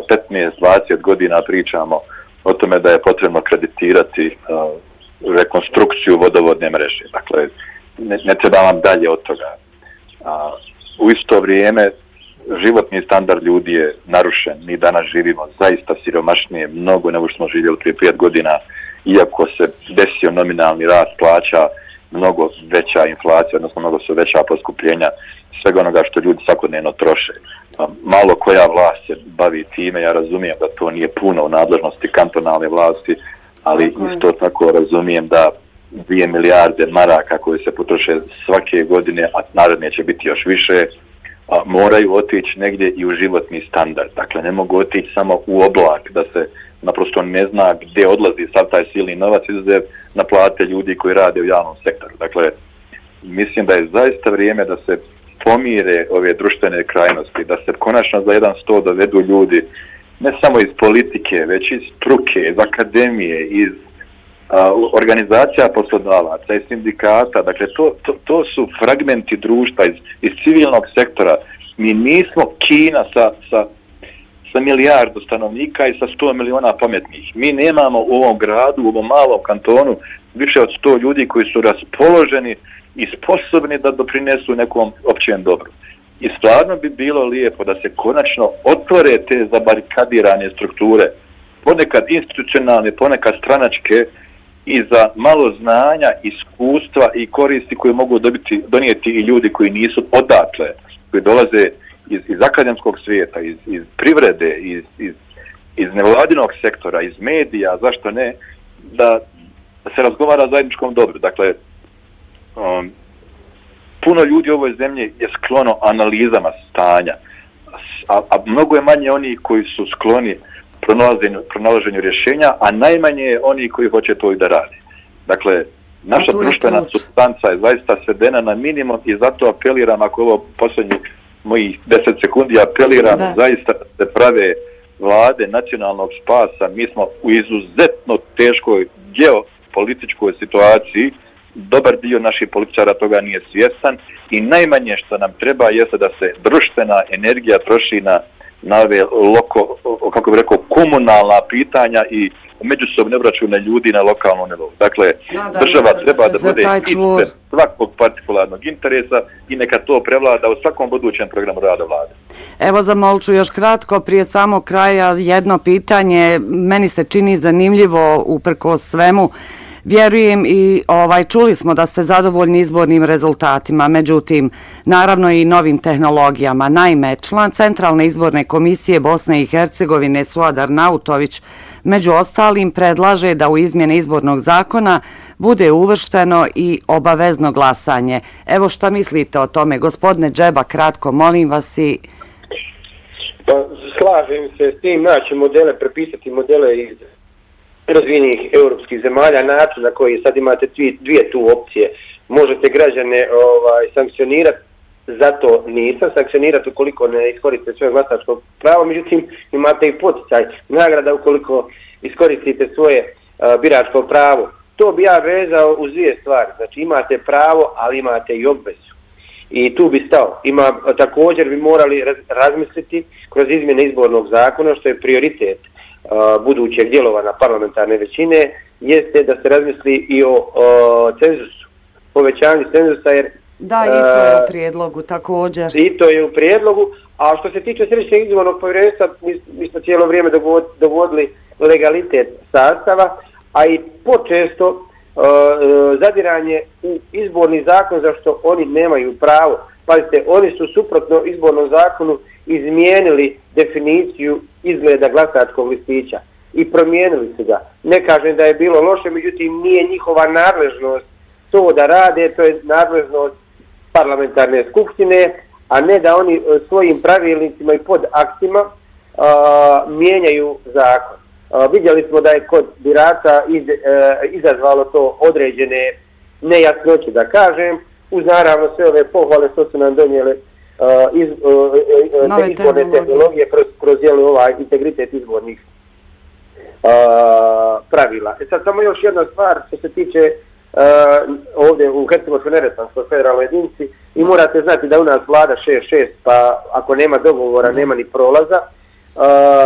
15-20 godina pričamo o tome da je potrebno kreditirati rekonstrukciju vodovodne mreže. Dakle, ne treba vam dalje od toga. U isto vrijeme životni standard ljudi je narušen. Mi danas živimo zaista siromašnije mnogo nego što smo živjeli prije 5 godina, iako se desio nominalni rast plaća, mnogo veća inflacija, odnosno mnogo su veća poskupljenja svega onoga što ljudi svakodnevno troše. Malo koja vlast se bavi time, ja razumijem da to nije puno u nadležnosti kantonalne vlasti, ali isto tako razumijem da 2 milijarde maraka koje se potroše svake godine, a naredne će biti još više, moraju otići negdje i u životni standard. Dakle, ne mogu otići samo u oblak, da se naprosto ne zna gdje odlazi sav taj silni novac izuzev na plate ljudi koji rade u javnom sektoru. Dakle, mislim da je zaista vrijeme da se pomire ove društvene krajnosti, da se konačno za jedan sto dovedu ljudi ne samo iz politike, već iz struke, iz akademije, iz organizacija poslodavaca, iz sindikata. Dakle, to su fragmenti društva iz civilnog sektora. Mi nismo Kina sa milijardu stanovnika i sa 100 miliona pametnih. Mi nemamo u ovom gradu, u ovom malom kantonu više od 100 ljudi koji su raspoloženi i sposobni da doprinesu nekom općem dobru. I stvarno bi bilo lijepo da se konačno otvore te zabarikadirane strukture, ponekad institucionalne, ponekad stranačke, i za malo znanja, iskustva i koristi koje mogu donijeti i ljudi koji nisu odatle, koji dolaze iz akademskog svijeta, iz privrede, iz nevladinog sektora, iz medija, zašto ne, da se razgovara o zajedničkom dobru. Dakle, puno ljudi u ovoj zemlji je sklono analizama stanja, a mnogo je manje oni koji su skloni pronalaženju rješenja, a najmanje je oni koji hoće to i da radi. Dakle, naša društvena supstanca je zaista svedena na minimum i zato apeliram, ako ovo posljednjih mojih 10 sekundi, apeliram zaista da se prave vlade nacionalnog spasa. Mi smo u izuzetno teškoj geopolitičkoj situaciji, dobar dio naših političara toga nije svjestan i najmanje što nam treba jeste da se društvena energija troši na ove kako bih rekao, komunalna pitanja i međusobne obračune ljudi na lokalnom nivou. Dakle, država treba da bude ispred svakog partikularnog interesa i neka to prevlada u svakom budućem programu rada vlade. Evo, zamolču još kratko, prije samog kraja jedno pitanje. Meni se čini zanimljivo uprkos svemu. Vjerujem i čuli smo da ste zadovoljni izbornim rezultatima, međutim, naravno i novim tehnologijama. Naime, član Centralne izborne komisije Bosne i Hercegovine Suad Arnautović među ostalim predlaže da u izmjene izbornog zakona bude uvršteno i obavezno glasanje. Evo šta mislite o tome, gospodine Džeba, kratko, molim vas i... Pa, slažem se s tim, naći modele, prepisati modele iz razvijenih europskih zemalja, način na koji sad imate dvije tu opcije. Možete građane sankcionirati, zato nisam sankcionirati ukoliko ne iskoriste svoje glasačko pravo, međutim imate i poticaj, nagrada ukoliko iskoristite svoje biračko pravo. To bi ja vezao uz dvije stvari, znači imate pravo, ali imate i obvezu. I tu bi stao. Također bi morali razmisliti kroz izmjene izbornog zakona, što je prioritet budućeg djelovanja parlamentarne većine, jeste da se razmisli i o cenzusu, povećanju cenzusa, jer... Da, i to je u prijedlogu također. I to je u prijedlogu, a što se tiče Središnjeg izbornog povjerenstva, mi smo cijelo vrijeme dovodili legalitet sastava, a i počesto zadiranje u izborni zakon za što oni nemaju pravo. Pazite, oni su suprotno izbornom zakonu izmijenili definiciju izgleda glasačkog listića i promijenili su ga. Ne kažem da je bilo loše, međutim nije njihova nadležnost to da rade, to je nadležnost parlamentarne skupštine, a ne da oni svojim pravilnicima i podaktima mijenjaju zakon. Vidjeli smo da je kod birača izazvalo to određene nejasnoće, da kažem, uz naravno sve ove pohvale što su nam donijele izborne tehnologije kroz ovaj integritet izbornih pravila. Sad samo još jedna stvar što se tiče ovdje u Hercegovsko-Neretvanskoj federalnoj jedinici, i morate znati da u nas vlada 6-6, pa ako nema dogovora nema ni prolaza.